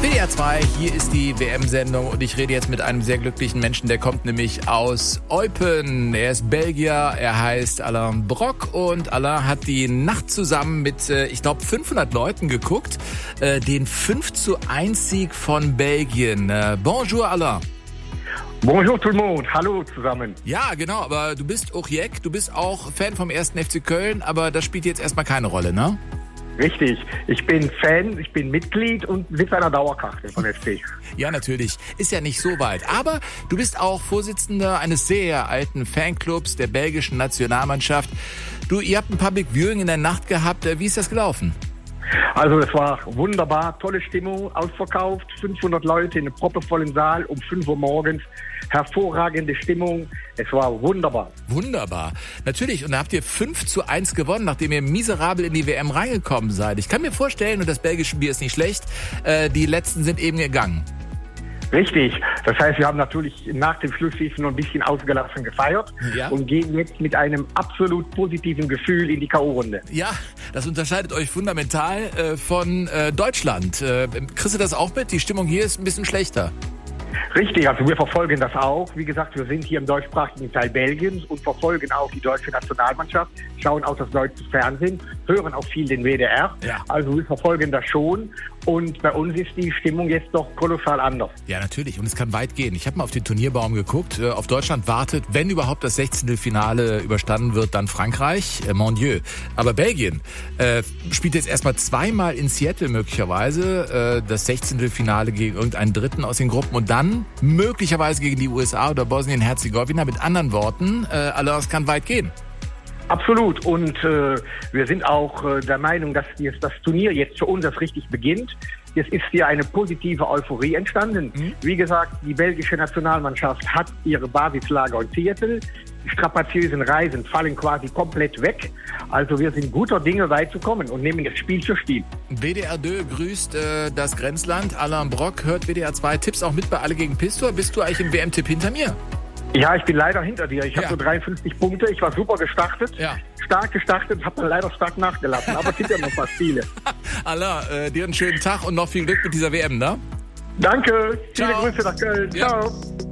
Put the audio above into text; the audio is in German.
WDR 2, hier ist die WM-Sendung und ich rede jetzt mit einem sehr glücklichen Menschen, der kommt nämlich aus Eupen. Er ist Belgier, er heißt Alain Brok und Alain hat die Nacht zusammen mit, ich glaube, 500 Leuten geguckt, den 5:1 von Belgien. Bonjour Alain. Bonjour tout le monde, hallo zusammen. Ja, genau, aber du bist Aurillac, du bist auch Fan vom 1. FC Köln, aber das spielt jetzt erstmal keine Rolle, ne? Richtig, ich bin Fan, ich bin Mitglied und Besitzer einer Dauerkarte von FC. Ja, natürlich, ist ja nicht so weit. Aber du bist auch Vorsitzender eines sehr alten Fanclubs der belgischen Nationalmannschaft. Ihr habt ein Public Viewing in der Nacht gehabt. Wie ist das gelaufen? Also es war wunderbar, tolle Stimmung, ausverkauft, 500 Leute in einem proppevollen Saal um 5 Uhr morgens. Hervorragende Stimmung, es war wunderbar. Wunderbar, natürlich. Und da habt ihr 5:1 gewonnen, nachdem ihr miserabel in die WM reingekommen seid. Ich kann mir vorstellen, und das belgische Bier ist nicht schlecht, die Letzten sind eben gegangen. Richtig, das heißt, wir haben natürlich nach dem Schlusspfiff noch ein bisschen ausgelassen gefeiert und gehen jetzt mit einem absolut positiven Gefühl in die K.O.-Runde. Ja, das unterscheidet euch fundamental von Deutschland. Kriegst du das auch mit? Die Stimmung hier ist ein bisschen schlechter. Richtig, also wir verfolgen das auch. Wie gesagt, wir sind hier im deutschsprachigen Teil Belgiens und verfolgen auch die deutsche Nationalmannschaft, schauen auch das deutsche Fernsehen, hören auch viel den WDR. Ja. Also wir verfolgen das schon und bei uns ist die Stimmung jetzt doch kolossal anders. Ja, natürlich und es kann weit gehen. Ich habe mal auf den Turnierbaum geguckt. Auf Deutschland wartet, wenn überhaupt das 16. Finale überstanden wird, dann Frankreich, mon Dieu. Aber Belgien spielt jetzt erstmal zweimal in Seattle möglicherweise das 16. Finale gegen irgendeinen Dritten aus den Gruppen und dann möglicherweise gegen die USA oder Bosnien-Herzegowina. Mit anderen Worten, alles kann weit gehen. Absolut. Und wir sind auch der Meinung, dass das Turnier jetzt für uns richtig beginnt. Es ist hier eine positive Euphorie entstanden. Wie gesagt, die belgische Nationalmannschaft hat ihre Basislager in Seattle. Die strapaziösen Reisen fallen quasi komplett weg. Also wir sind guter Dinge, weit zu kommen und nehmen das Spiel für Spiel. WDR 2 grüßt das Grenzland. Alain Brok hört WDR 2. Tipps auch mit bei Alle gegen Pistor. Bist du eigentlich im WM-Tipp hinter mir? Ja, ich bin leider hinter dir. Ich habe so 53 Punkte. Ich war super gestartet. Ja. Stark gestartet, habe dann leider stark nachgelassen. Aber es sind ja noch ein paar Spiele. Alain, dir einen schönen Tag und noch viel Glück mit dieser WM, ne? Danke. Ciao. Viele Grüße nach Köln. Ja. Ciao.